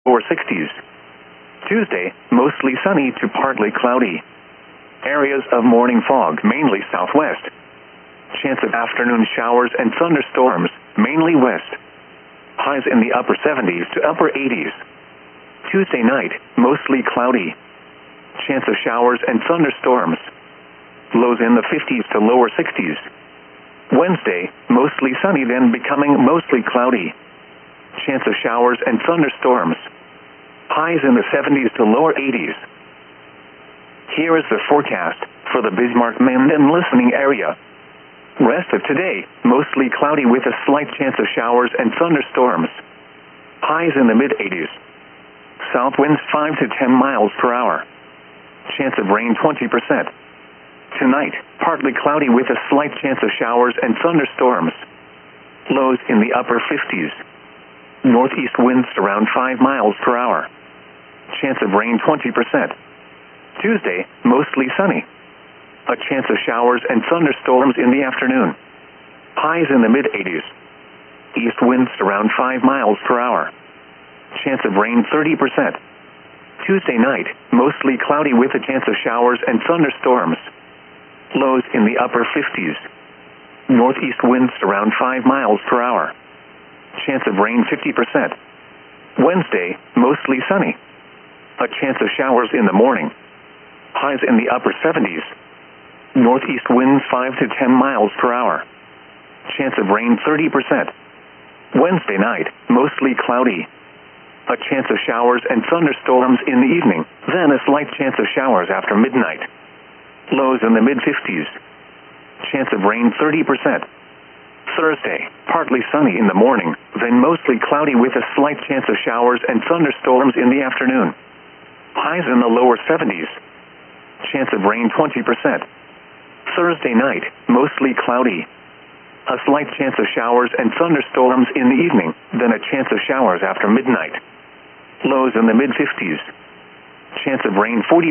or 60s. Tuesday, mostly sunny to partly cloudy. Areas of morning fog, mainly southwest. Chance of afternoon showers and thunderstorms, mainly west. Highs in the upper 70s to upper 80s. Tuesday night, mostly cloudy. Chance of showers and thunderstorms. Lows in the 50s to lower 60s. Wednesday, mostly sunny then becoming mostly cloudy. Chance of showers and thunderstorms. Highs in the 70s to lower 80s. Here is the forecast for the Bismarck-Minden listening area. Rest of today, mostly cloudy with a slight chance of showers and thunderstorms. Highs in the mid-80s. South winds 5 to 10 miles per hour. Chance of rain 20%. Tonight, partly cloudy with a slight chance of showers and thunderstorms. Lows in the upper 50s. Northeast winds around 5 miles per hour. Chance of rain 20%. Tuesday, mostly sunny. A chance of showers and thunderstorms in the afternoon. Highs in the mid-80s. East winds around 5 miles per hour. Chance of rain 30%. Tuesday night, mostly cloudy with a chance of showers and thunderstorms. Lows in the upper 50s. Northeast winds around 5 miles per hour. Chance of rain 50%. Wednesday, mostly sunny. A chance of showers in the morning. Highs in the upper 70s. Northeast winds 5 to 10 miles per hour. Chance of rain 30%. Wednesday night, mostly cloudy. A chance of showers and thunderstorms in the evening, then a slight chance of showers after midnight. Lows in the mid-50s. Chance of rain 30%. Thursday, partly sunny in the morning, then mostly cloudy with a slight chance of showers and thunderstorms in the afternoon. Highs in the lower 70s. Chance of rain 20%. Thursday night, mostly cloudy. A slight chance of showers and thunderstorms in the evening, then a chance of showers after midnight. Lows in the mid-50s. Chance of rain 40%.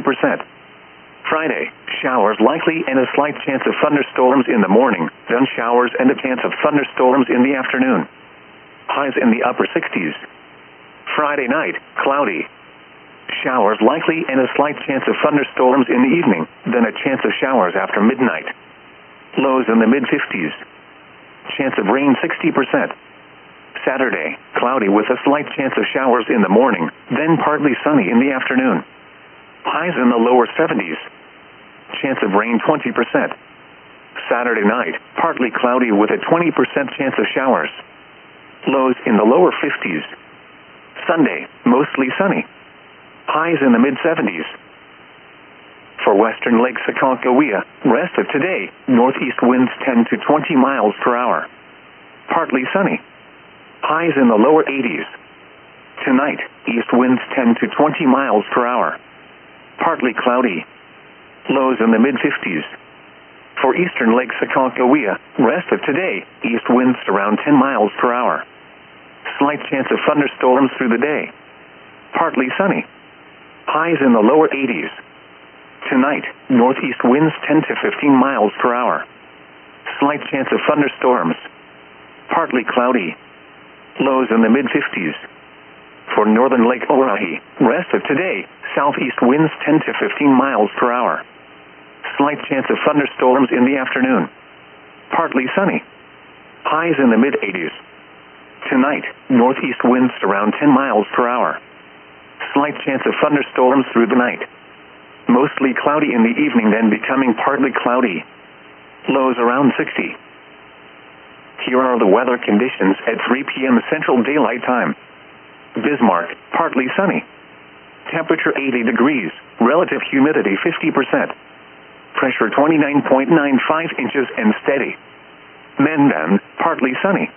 Friday, showers likely and a slight chance of thunderstorms in the morning, then showers and a chance of thunderstorms in the afternoon. Highs in the upper 60s. Friday night, cloudy. Showers likely and a slight chance of thunderstorms in the evening, then a chance of showers after midnight. Lows in the mid-50s. Chance of rain 60%. Saturday, cloudy with a slight chance of showers in the morning, then partly sunny in the afternoon. Highs in the lower 70s. Chance of rain 20%. Saturday night, partly cloudy with a 20% chance of showers. Lows in the lower 50s. Sunday, mostly sunny. Highs in the mid-70s. For western Lake Sakakawea, rest of today, northeast winds 10 to 20 miles per hour. Partly sunny. Highs in the lower 80s. Tonight, east winds 10 to 20 miles per hour. Partly cloudy. Lows in the mid-50s. For eastern Lake Sakakawea, rest of today, east winds around 10 miles per hour. Slight chance of thunderstorms through the day. Partly sunny. Highs in the lower 80s. Tonight, northeast winds 10 to 15 miles per hour. Slight chance of thunderstorms. Partly cloudy. Lows in the mid-50s. For northern Lake Oahe, rest of today, southeast winds 10 to 15 miles per hour. Slight chance of thunderstorms in the afternoon. Partly sunny. Highs in the mid-80s. Tonight, northeast winds around 10 miles per hour. Slight chance of thunderstorms through the night. Mostly cloudy in the evening, then becoming partly cloudy. Lows around 60. Here are the weather conditions at 3 p.m. Central Daylight Time. Bismarck, partly sunny. Temperature 80 degrees, relative humidity 50%. Pressure 29.95 inches and steady. Minden, partly sunny.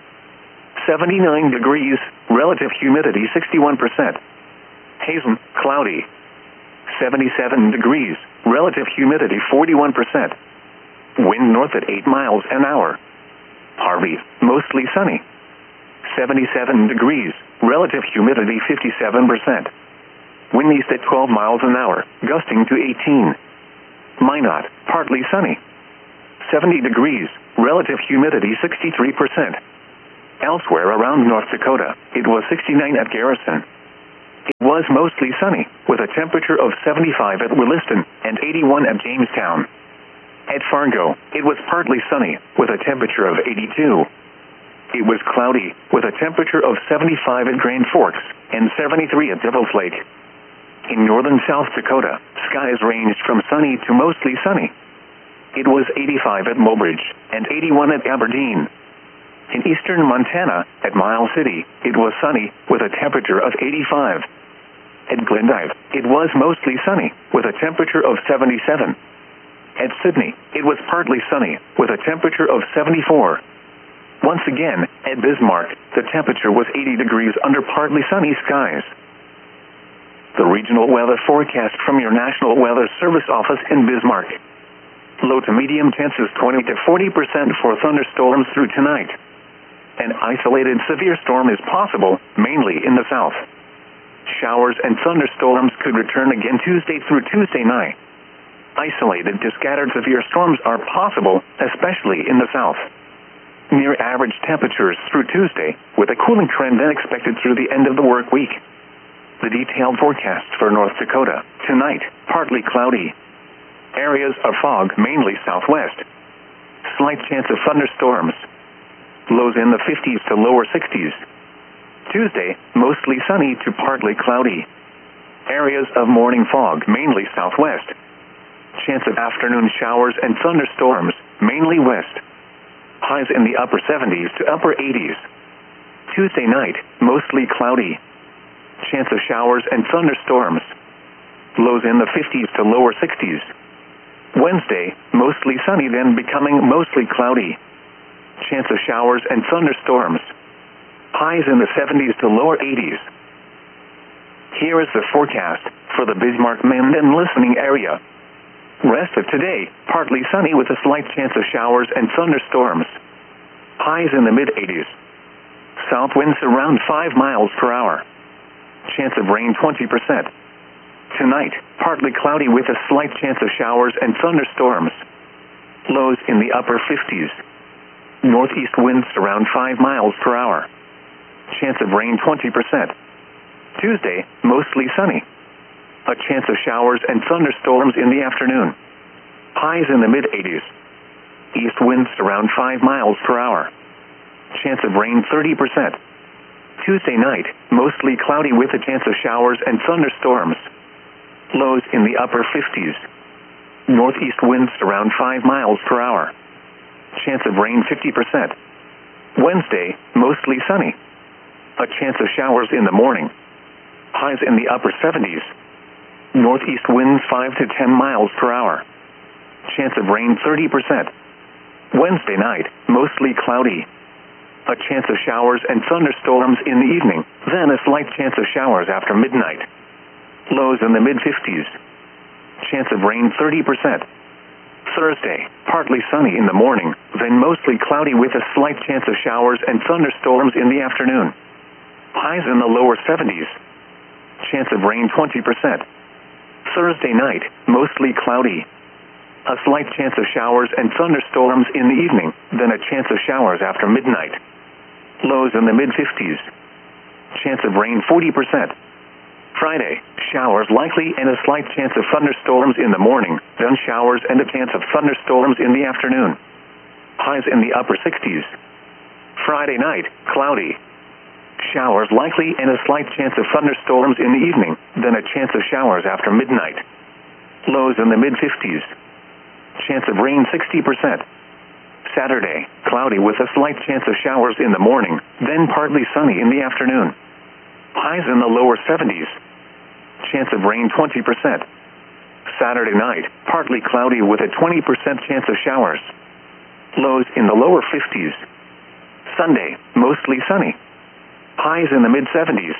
79 degrees, relative humidity 61%. Hazen, cloudy. 77 degrees, relative humidity 41%. Wind north at 8 miles an hour. Harvey, mostly sunny. 77 degrees, relative humidity 57%. Wind east at 12 miles an hour, gusting to 18. Minot, partly sunny. 70 degrees, relative humidity 63%. Elsewhere around North Dakota, it was 69 at Garrison. was mostly sunny, with a temperature of 75 at Williston and 81 at Jamestown. At Fargo, it was partly sunny, with a temperature of 82. It was cloudy, with a temperature of 75 at Grand Forks and 73 at Devil's Lake. In northern South Dakota, skies ranged from sunny to mostly sunny. It was 85 at Mobridge and 81 at Aberdeen. In eastern Montana, at Miles City, it was sunny, with a temperature of 85. At Glendive, it was mostly sunny, with a temperature of 77. At Sydney, it was partly sunny, with a temperature of 74. Once again, at Bismarck, the temperature was 80 degrees under partly sunny skies. The regional weather forecast from your National Weather Service office in Bismarck. Low to medium chances 20 to 40% for thunderstorms through tonight. An isolated severe storm is possible, mainly in the south. Showers and thunderstorms could return again Tuesday through Tuesday night. Isolated to scattered severe storms are possible, especially in the south. Near average temperatures through Tuesday, with a cooling trend then expected through the end of the work week. The detailed forecast for North Dakota. Tonight, partly cloudy. Areas of fog, mainly southwest. Slight chance of thunderstorms. Lows in the 50s to lower 60s. Tuesday, mostly sunny to partly cloudy. Areas of morning fog, mainly southwest. Chance of afternoon showers and thunderstorms, mainly west. Highs in the upper 70s to upper 80s. Tuesday night, mostly cloudy. Chance of showers and thunderstorms. Lows in the 50s to lower 60s. Wednesday, mostly sunny then becoming mostly cloudy. Chance of showers and thunderstorms. Highs in the 70s to lower 80s. Here is the forecast for the Bismarck-Minden listening area. Rest of today, partly sunny with a slight chance of showers and thunderstorms. Highs in the mid-80s. South winds around 5 miles per hour. Chance of rain 20%. Tonight, partly cloudy with a slight chance of showers and thunderstorms. Lows in the upper 50s. Northeast winds around 5 miles per hour. Chance of rain 20%. Tuesday, mostly sunny. A chance of showers and thunderstorms in the afternoon. Highs in the mid-80s. East winds around 5 miles per hour. Chance of rain 30%. Tuesday night, mostly cloudy with a chance of showers and thunderstorms. Lows in the upper 50s. Northeast winds around 5 miles per hour. Chance of rain 50%. Wednesday, mostly sunny. A chance of showers in the morning. Highs in the upper 70s. Northeast winds 5 to 10 miles per hour. Chance of rain 30%. Wednesday night, mostly cloudy. A chance of showers and thunderstorms in the evening, then a slight chance of showers after midnight. Lows in the mid-50s. Chance of rain 30%. Thursday, partly sunny in the morning, then mostly cloudy with a slight chance of showers and thunderstorms in the afternoon. Highs in the lower 70s. Chance of rain 20%. Thursday night, mostly cloudy. A slight chance of showers and thunderstorms in the evening, then a chance of showers after midnight. Lows in the mid-50s. Chance of rain 40%. Friday, showers likely and a slight chance of thunderstorms in the morning, then showers and a chance of thunderstorms in the afternoon. Highs in the upper 60s. Friday night, cloudy. Showers likely and a slight chance of thunderstorms in the evening, then a chance of showers after midnight. Lows in the mid-50s. Chance of rain 60%. Saturday, cloudy with a slight chance of showers in the morning, then partly sunny in the afternoon. Highs in the lower 70s. Chance of rain 20%. Saturday night, partly cloudy with a 20% chance of showers. Lows in the lower 50s. Sunday, mostly sunny. Highs in the mid-70s.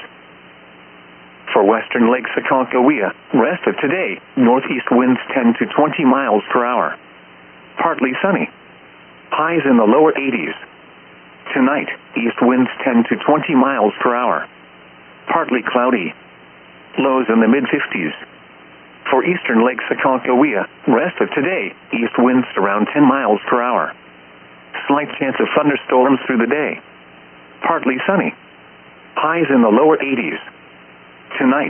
For western Lake Sakoncoquia, rest of today, northeast winds 10 to 20 miles per hour. Partly sunny. Highs in the lower 80s. Tonight, east winds 10 to 20 miles per hour. Partly cloudy. Lows in the mid-50s. For eastern Lake Sakoncoquia, rest of today, east winds around 10 miles per hour. Slight chance of thunderstorms through the day. Partly sunny. Highs in the lower 80s. Tonight,